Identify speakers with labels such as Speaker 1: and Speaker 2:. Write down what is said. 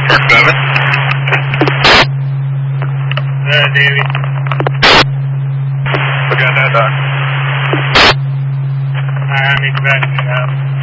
Speaker 1: 7.
Speaker 2: Davey.
Speaker 1: Look at that, Doc.
Speaker 2: I need to back it up.